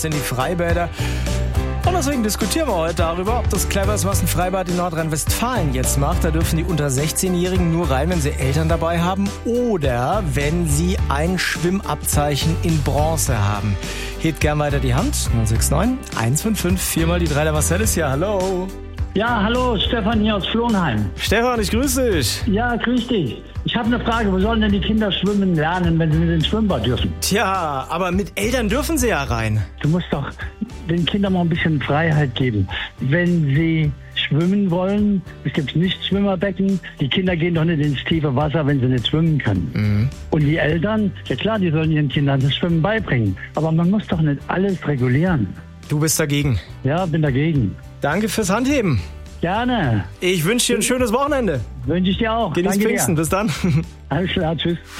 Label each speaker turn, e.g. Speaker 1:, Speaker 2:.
Speaker 1: in die Freibäder. Und deswegen diskutieren wir heute darüber, ob das clever ist, was ein Freibad in Nordrhein-Westfalen jetzt macht. Da dürfen die unter 16-Jährigen nur rein, wenn sie Eltern dabei haben oder wenn sie ein Schwimmabzeichen in Bronze haben. Hebt gern weiter die Hand. 069 155 4 mal die 3. Der Marcel ist hier. Hallo.
Speaker 2: Ja, hallo, Stefan hier aus Flohnheim.
Speaker 1: Stefan, ich grüße dich.
Speaker 2: Ja, grüß dich. Ich habe eine Frage, wo sollen denn die Kinder schwimmen lernen, wenn sie mit ins Schwimmbad dürfen?
Speaker 1: Tja, aber mit Eltern dürfen sie ja rein.
Speaker 2: Du musst doch den Kindern mal ein bisschen Freiheit geben. Wenn sie schwimmen wollen, es gibt nicht Schwimmerbecken, die Kinder gehen doch nicht ins tiefe Wasser, wenn sie nicht schwimmen können. Mhm. Und die Eltern, ja klar, die sollen ihren Kindern das Schwimmen beibringen. Aber man muss doch nicht alles regulieren.
Speaker 1: Du bist dagegen?
Speaker 2: Ja, bin dagegen.
Speaker 1: Danke fürs Handheben.
Speaker 2: Gerne.
Speaker 1: Ich wünsche dir ein schönes Wochenende.
Speaker 2: Wünsche ich dir auch.
Speaker 1: Genieß Pfingsten. Bis dann.
Speaker 2: Alles klar, tschüss.